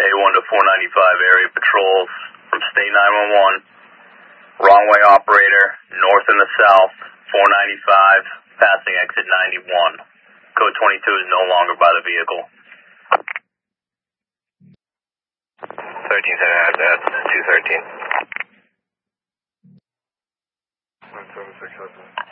A1 to 495 area patrols from State 911. Wrong way operator, north and the south, 495, passing exit 91. Code 22 is no longer by the vehicle. 13 Center at 213. 176